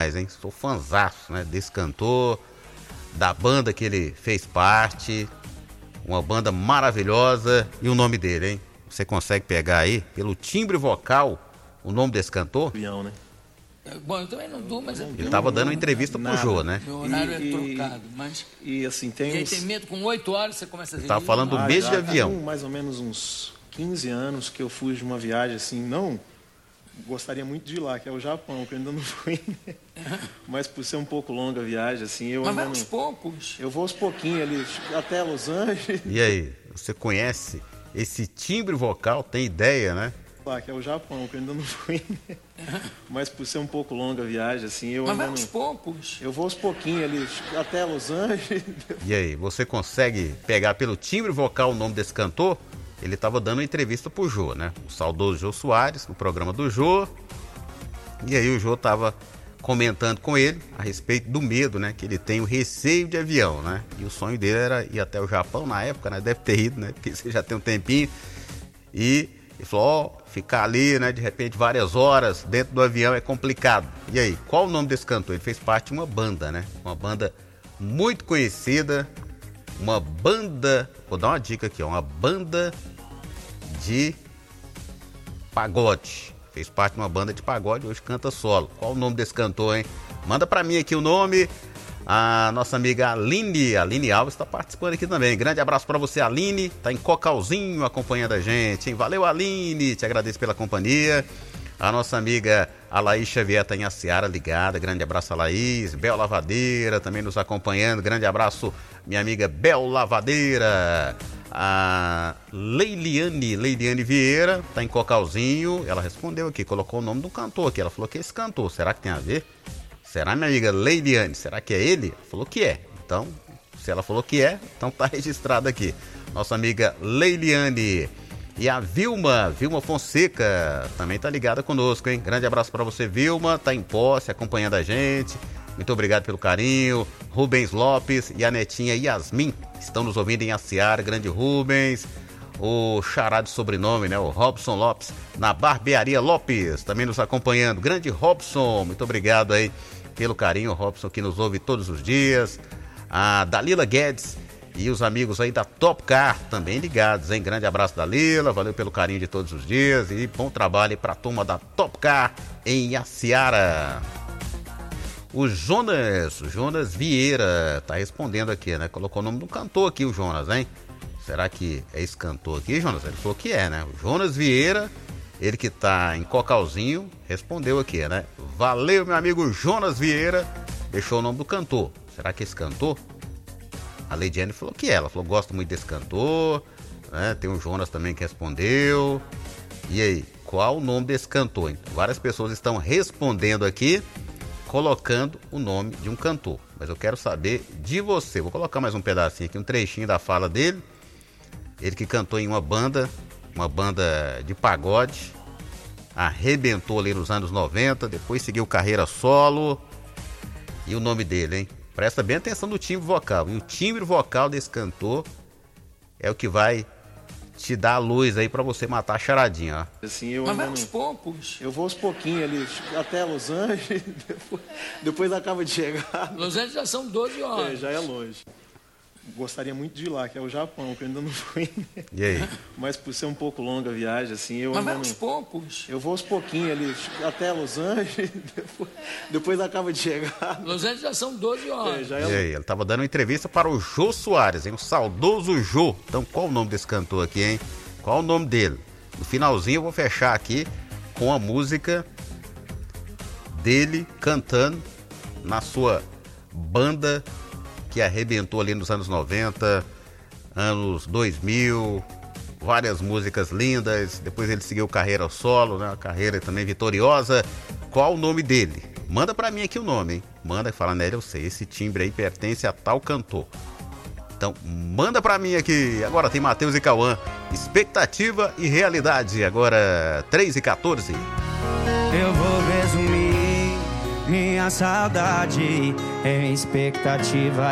demais, hein? Sou fãzaço, né, desse cantor, da banda que ele fez parte, uma banda maravilhosa. E o nome dele, hein? Você consegue pegar aí, pelo timbre vocal, o nome desse cantor? Avião, né? Bom, eu também não dou, mas... Ele estava dando uma entrevista pro Jô, né? Meu horário é trocado, mas... E assim, tem Quem tem medo, com 8 horas você começa a... Ele estava falando do mês de avião. Tem mais ou menos uns 15 anos que eu fui de uma viagem assim, não... Gostaria muito de ir lá, que é o Japão, que eu ainda não fui. Mas por ser um pouco longa a viagem, assim, eu mas ainda vai aos não... poucos. Eu vou aos pouquinhos ali, até Los Angeles. E aí, você conhece esse timbre vocal? Tem ideia, né? Lá, que é o Japão, que eu ainda não fui. Mas por ser um pouco longa a viagem, assim, eu mas ainda vai aos não... poucos. Eu vou aos pouquinhos ali, até Los Angeles. E aí, você consegue pegar pelo timbre vocal o nome desse cantor? Ele estava dando uma entrevista pro Jô, né? O saudoso Jô Soares, no programa do Jô. E aí o Jô estava comentando com ele a respeito do medo, né? Que ele tem o receio de avião, né? E o sonho dele era ir até o Japão na época, né? Deve ter ido, né? Porque você já tem um tempinho. E ele falou, ficar ali, né? De repente várias horas dentro do avião é complicado. E aí, qual o nome desse cantor? Ele fez parte de uma banda, né? Uma banda muito conhecida. Uma banda, vou dar uma dica aqui, ó, uma banda de pagode. Fez parte de uma banda de pagode, hoje canta solo. Qual o nome desse cantor, hein? Manda pra mim aqui o nome. A nossa amiga Aline Alves está participando aqui também. Grande abraço pra você, Aline. Tá em Cocalzinho acompanhando a gente, hein? Valeu, Aline. Te agradeço pela companhia. A nossa amiga a Laís Xavier tá em Aciara ligada. Grande abraço a Laís. Bel Lavadeira também nos acompanhando. Grande abraço, minha amiga Bel Lavadeira. A Leiliane Vieira tá em Cocalzinho. Ela respondeu aqui, colocou o nome do cantor aqui. Ela falou que é esse cantor. Será que tem a ver? Será, minha amiga Leiliane? Será que é ele? Ela falou que é. Então, se ela falou que é, então tá registrado aqui. Nossa amiga Leiliane. E a Vilma Fonseca também tá ligada conosco, hein? Grande abraço para você, Vilma, tá em posse, acompanhando a gente. Muito obrigado pelo carinho. Rubens Lopes e a netinha Yasmin estão nos ouvindo em Aciara. Grande Rubens. O xará de sobrenome, né? O Robson Lopes, na Barbearia Lopes, também nos acompanhando. Grande Robson, muito obrigado aí pelo carinho, Robson, que nos ouve todos os dias. A Dalila Guedes e os amigos aí da Top Car também ligados, hein? Grande abraço, Dalila, valeu pelo carinho de todos os dias e bom trabalho aí pra turma da Top Car em Aciara. O Jonas Vieira tá respondendo aqui, né? Colocou o nome do cantor aqui, o Jonas, hein? Será que é esse cantor aqui, Jonas? Ele falou que é, né? O Jonas Vieira, ele que tá em Cocalzinho, respondeu aqui, né? Valeu, meu amigo Jonas Vieira, deixou o nome do cantor. Será que é esse cantor? A Leidiane falou que é. Ela falou, gosto muito desse cantor, né? Tem o Jonas também que respondeu. E aí, qual o nome desse cantor? Várias pessoas estão respondendo aqui, colocando o nome de um cantor. Mas eu quero saber de você. Vou colocar mais um pedacinho aqui, um trechinho da fala dele. Ele que cantou em uma banda de pagode, arrebentou ali nos anos 90, depois seguiu carreira solo. E o nome dele, hein? Presta bem atenção no timbre vocal. E o timbre vocal desse cantor é o que vai te dar a luz aí pra você matar a charadinha, ó. Assim, eu mas vai não... aos poucos. Eu vou aos pouquinhos ali, até Los Angeles, depois acaba de chegar. Los Angeles já são 12 horas. É, já é longe. Gostaria muito de ir lá, que é o Japão, que eu ainda não fui. E aí? Mas por ser um pouco longa a viagem, assim, eu mas ainda vai aos não... poucos. Eu vou aos pouquinhos ali, até Los Angeles, depois acaba de chegar. Los Angeles já são 12 horas. É, já é E aí? Ele tava dando uma entrevista para o Jô Soares, hein? O saudoso Jô. Então qual o nome desse cantor aqui, hein? Qual o nome dele? No finalzinho eu vou fechar aqui com a música dele cantando na sua banda que arrebentou ali nos anos 90, anos 2000, várias músicas lindas. Depois ele seguiu carreira solo, né? Uma carreira também vitoriosa. Qual o nome dele? Manda pra mim aqui o nome, hein? Manda e fala, Nélia, eu sei, esse timbre aí pertence a tal cantor. Então, manda pra mim aqui. Agora tem Matheus e Cauã. Expectativa e realidade. Agora, 3h14. Eu vou resumir minha saudade em expectativa